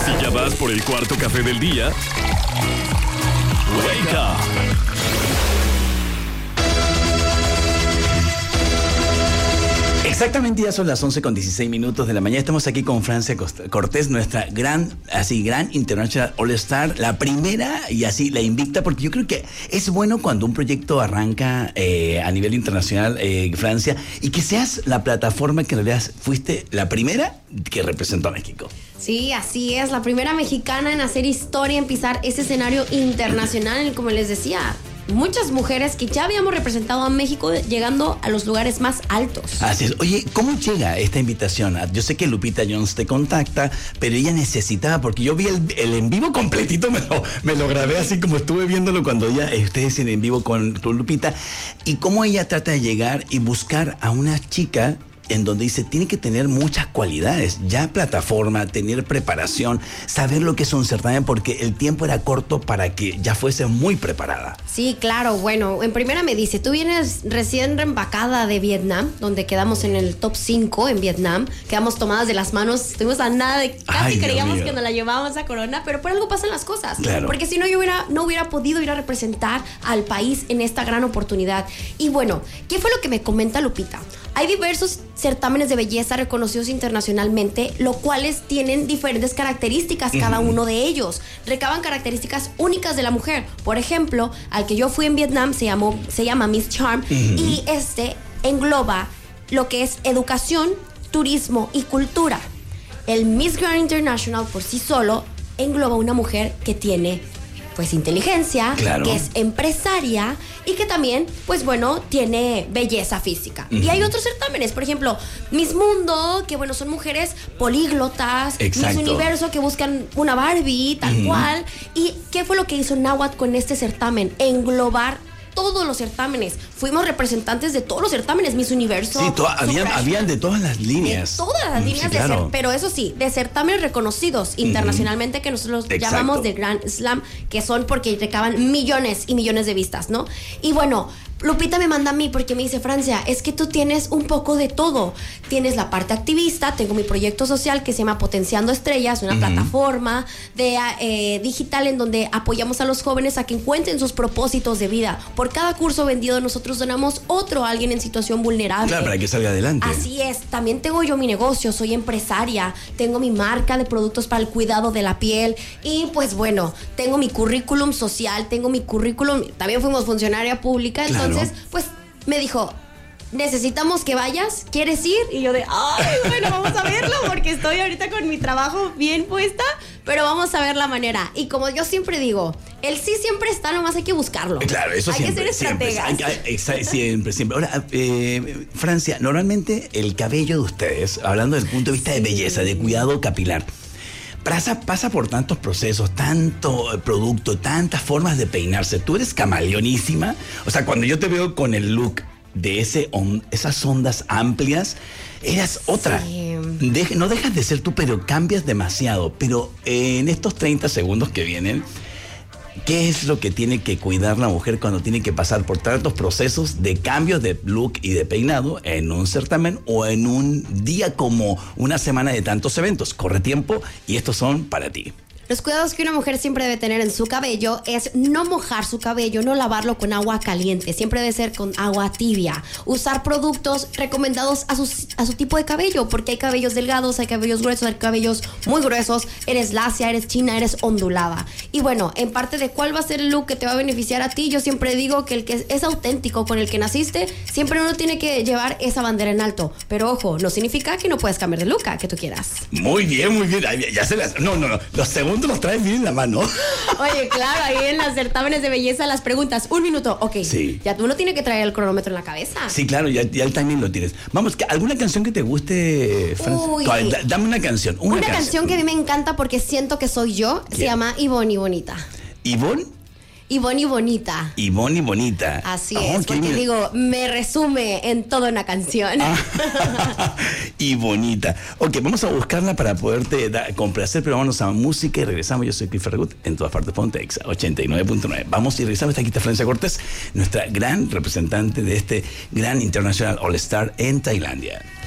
Si ya vas por el cuarto café del día, wake up. Exactamente, ya son las 11:16 de la mañana. Estamos aquí con Francia Cortés, nuestra gran International All Star, la primera y así la invicta, porque yo creo que es bueno cuando un proyecto arranca a nivel internacional, Francia, y que seas la plataforma que en realidad fuiste la primera que representó a México. Sí, así es, la primera mexicana en hacer historia, en pisar ese escenario internacional, y como les decía, muchas mujeres que ya habíamos representado a México llegando a los lugares más altos. Así es. Oye, ¿cómo llega esta invitación? Yo sé que Lupita Jones te contacta, pero ella necesitaba, porque yo vi el en vivo completito, me lo grabé así como estuve viéndolo cuando ustedes en vivo con Lupita, y cómo ella trata de llegar y buscar a una chica en donde dice, tiene que tener muchas cualidades, ya plataforma, tener preparación, saber lo que es un certamen, porque el tiempo era corto para que ya fuese muy preparada. Sí, claro, bueno, en primera me dice, tú vienes recién reempacada de Vietnam, donde quedamos en el top 5 en Vietnam, quedamos tomadas de las manos, estuvimos a nada de, casi creíamos que nos la llevábamos a Corona, pero por algo pasan las cosas, claro. Porque si no, yo no hubiera podido ir a representar al país en esta gran oportunidad. Y bueno, ¿qué fue lo que me comenta Lupita? Hay diversos certámenes de belleza reconocidos internacionalmente, los cuales tienen diferentes características, cada uno de ellos. Recaban características únicas de la mujer. Por ejemplo, al que yo fui en Vietnam se llama Miss Charm, y engloba lo que es educación, turismo y cultura. El Miss Grand International por sí solo engloba una mujer que tiene pues inteligencia, claro, que es empresaria y que también, pues bueno, tiene belleza física. Y hay otros certámenes, por ejemplo, Miss Mundo, que bueno, son mujeres políglotas, Miss Universo, que buscan una Barbie, tal cual. ¿Y qué fue lo que hizo Nahuatl con este certamen? Englobar todos los certámenes. Fuimos representantes de todos los certámenes, Miss Universo. Sí, habían de todas las líneas. De todas las líneas, sí, claro. Pero eso sí, de certámenes reconocidos internacionalmente, que nosotros llamamos de Grand Slam, que son porque recaban millones y millones de vistas, ¿no? Y bueno, Lupita me manda a mí porque me dice, Francia, es que tú tienes un poco de todo. Tienes la parte activista, tengo mi proyecto social que se llama Potenciando Estrellas, una plataforma digital en donde apoyamos a los jóvenes a que encuentren sus propósitos de vida. Por cada curso vendido nosotros donamos otro a alguien en situación vulnerable. Claro, para que salga adelante. Así es. También tengo yo mi negocio, soy empresaria, tengo mi marca de productos para el cuidado de la piel y pues bueno, tengo mi currículum social, también fuimos funcionaria pública, entonces pues me dijo, necesitamos que vayas, ¿quieres ir? Y yo bueno, vamos a verlo porque estoy ahorita con mi trabajo bien puesta, pero vamos a ver la manera. Y como yo siempre digo, el sí siempre está, nomás hay que buscarlo. Claro, eso hay siempre. Hay que ser estrategas. Siempre. Ahora, Francia, normalmente el cabello de ustedes, hablando desde el punto de vista de belleza, de cuidado capilar, pasa por tantos procesos, tanto producto, tantas formas de peinarse. Tú eres camaleonísima. O sea, cuando yo te veo con el look de esas ondas amplias, eras otra. Sí. No dejas de ser tú, pero cambias demasiado. Pero en estos 30 segundos que vienen, ¿qué es lo que tiene que cuidar la mujer cuando tiene que pasar por tantos procesos de cambios de look y de peinado en un certamen o en un día como una semana de tantos eventos? Corre tiempo y estos son para ti. Los cuidados que una mujer siempre debe tener en su cabello es no mojar su cabello, no lavarlo con agua caliente, siempre debe ser con agua tibia. Usar productos recomendados a su tipo de cabello, porque hay cabellos delgados, hay cabellos gruesos, hay cabellos muy gruesos, eres lacia, eres china, eres ondulada. Y bueno, en parte de cuál va a ser el look que te va a beneficiar a ti, yo siempre digo que el que es auténtico, con el que naciste, siempre uno tiene que llevar esa bandera en alto. Pero ojo, no significa que no puedes cambiar de look que tú quieras. Muy bien, muy bien. Ya se las... No. Los segundos los traes bien en la mano. Oye, claro, ahí en los certámenes de belleza las preguntas, 1 minuto, ok. Sí. Ya tú no tienes que traer el cronómetro en la cabeza. Sí, claro, ya el timing lo tienes. Vamos, ¿alguna canción que te guste, Francia? Dame una canción. Una canción que a mí me encanta porque siento que soy yo, se llama Ivonne y Bonita. ¿Ivonne? Ivonne y Bonita. Ivonne y Bonita. Así es, porque digo, me resume en toda una canción. Y bonita. Ok, vamos a buscarla para poderte complacer, pero vamos a música y regresamos. Yo soy Cliff Ferragut, en todas partes Pontex, 89.9. Vamos y regresamos. Está aquí Francia Cortés, nuestra gran representante de este gran International All Star en Tailandia.